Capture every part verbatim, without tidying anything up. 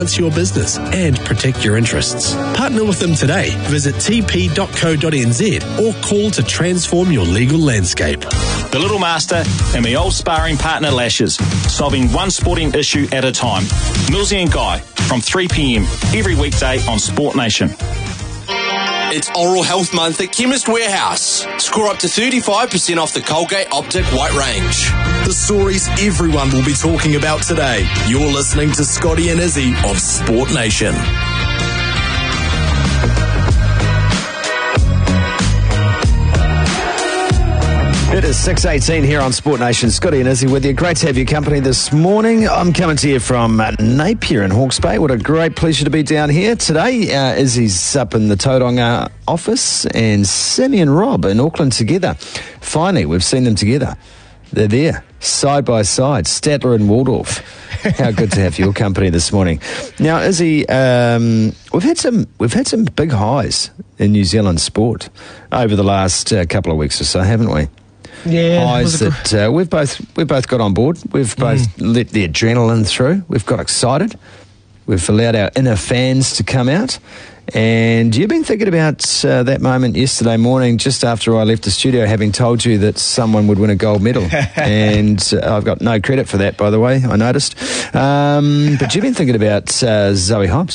your business and protect your interests. Partner with them today. Visit t p dot co dot n z or call to transform your legal landscape. The Little Master and my old sparring partner Lashes, solving one sporting issue at a time. Millsy and Guy from three p m every weekday on Sport Nation. It's Oral Health Month at Chemist Warehouse. Score up to thirty-five percent off the Colgate Optic White Range. The stories everyone will be talking about today. You're listening to Scotty and Izzy on Sport Nation. It is six eighteen here on Sport Nation. Scotty and Izzy with you. Great to have your company this morning. I'm coming to you from Napier in Hawke's Bay. What a great pleasure to be down here today. Uh, Izzy's up in the Tauranga office and Sammy and Rob in Auckland together. Finally, we've seen them together. They're there, side by side, Statler and Waldorf. How good to have your company this morning. Now, Izzy, um, we've had some we've had some big highs in New Zealand sport over the last uh, couple of weeks or so, haven't we? Yeah, highs that uh, we've both we've both got on board. We've both mm. let the adrenaline through. We've got excited. We've allowed our inner fans to come out. And you've been thinking about uh, that moment yesterday morning, just after I left the studio, having told you that someone would win a gold medal. And uh, I've got no credit for that, by the way, I noticed. Um, but you've been thinking about uh, Zoe Hobbs.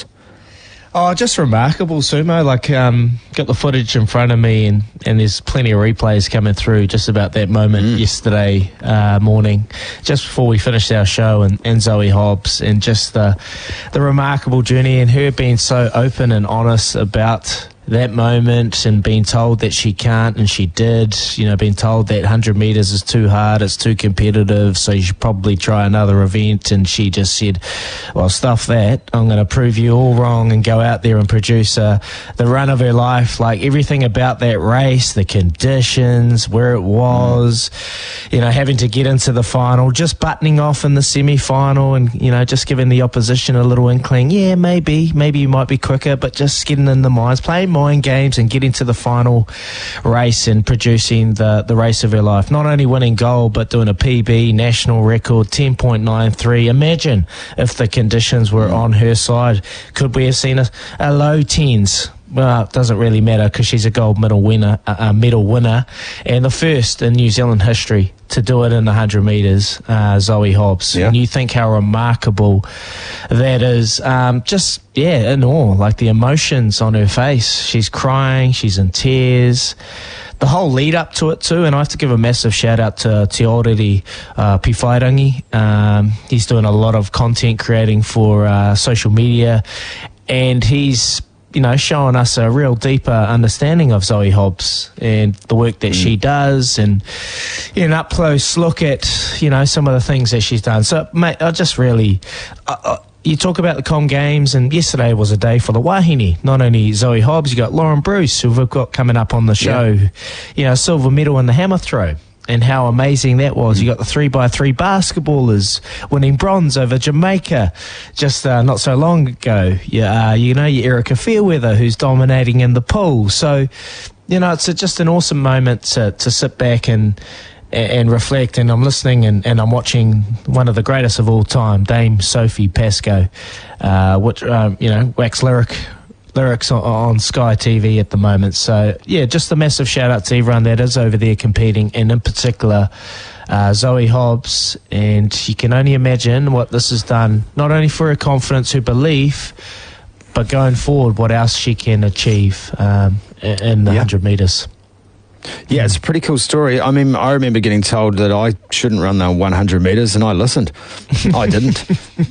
Oh, just remarkable, Sumo. Like, um, got the footage in front of me, and, and there's plenty of replays coming through just about that moment mm. yesterday uh, morning, just before we finished our show, and, and Zoe Hobbs, and just the the remarkable journey, and her being so open and honest about that moment, and being told that she can't, and she did, you know, being told that one hundred metres is too hard, it's too competitive, so you should probably try another event, and she just said, well, stuff that, I'm going to prove you all wrong and go out there and produce uh, the run of her life. Like, everything about that race, the conditions, where it was, you know, having to get into the final, just buttoning off in the semi-final, and, you know, just giving the opposition a little inkling, yeah, maybe, maybe you might be quicker, but just getting in the minds, playing mind games and getting to the final race and producing the, the race of her life. Not only winning gold, but doing a P B, national record, ten point nine three. Imagine if the conditions were on her side. Could we have seen a, a low tens? Well, it doesn't really matter because she's a gold medal winner, a, a medal winner, and the first in New Zealand history to do it in one hundred metres, uh, Zoe Hobbs. Yeah. And you think how remarkable that is. Um, just, yeah, in awe, like the emotions on her face. She's crying, she's in tears. The whole lead up to it too, and I have to give a massive shout out to Te Aorere uh, Piwhairangi. Um, he's doing a lot of content creating for uh, social media, and he's, you know, showing us a real deeper understanding of Zoe Hobbs and the work that mm. she does, and you know, an up close look at, you know, some of the things that she's done. So, mate, I just really, uh, uh, you talk about the Com Games, and yesterday was a day for the Wahine. Not only Zoe Hobbs, you got Lauren Bruce, who we've got coming up on the show, yeah. you know, silver medal in the hammer throw. And how amazing that was. You got the three by three basketballers winning bronze over Jamaica just uh, not so long ago. Yeah, uh, you know, your Erica Fairweather, who's dominating in the pool. So, you know, it's a, just an awesome moment to, to sit back and and reflect. And I'm listening and, and I'm watching one of the greatest of all time, Dame Sophie Pascoe, uh, which, um, you know, wax lyric. lyrics on, on Sky T V at the moment. So, yeah, just a massive shout out to everyone that is over there competing, and in particular uh, Zoe Hobbs. And you can only imagine what this has done, not only for her confidence, her belief, but going forward, what else she can achieve um, in the yeah. one hundred metres. Yeah, it's a pretty cool story. I mean, I remember getting told that I shouldn't run the one hundred metres, and I listened. I didn't.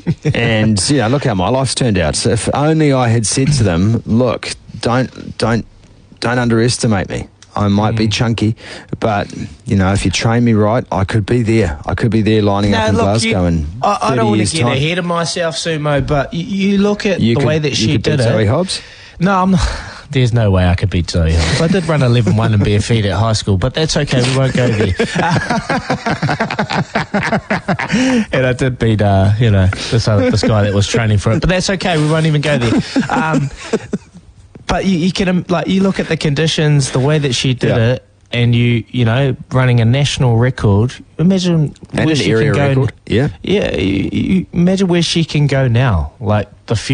And, you know, look how my life's turned out. So if only I had said to them, look, don't don't don't underestimate me. I might mm. be chunky, but, you know, if you train me right, I could be there. I could be there lining no, up in look, Glasgow you, in I, I don't want to get time. ahead of myself, Sumo, but you, you look at you the could, way that she you could did beat it. Zoe Hobbs? No, I'm not. There's no way I could beat Zoe Hobbs. I did run eleven one in bare feet at high school, but that's okay. We won't go there. And I did beat, uh, you know, this uh, this guy that was training for it, but that's okay. We won't even go there. Um, but you, you can, like, you look at the conditions, the way that she did yeah. it, and you, you know, running a national record. Imagine And where an she area can go. record. Yeah. Yeah, you, you imagine where she can go now. Like the